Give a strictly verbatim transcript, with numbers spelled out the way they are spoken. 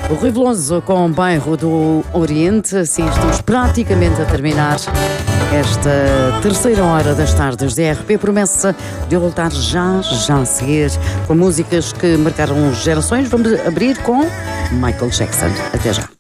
O Rui Veloso com o bairro do Oriente. Assim estamos praticamente a terminar esta terceira hora das tardes de R P. Promessa de voltar já, já a seguir com músicas que marcaram gerações. Vamos abrir com Michael Jackson. Até já.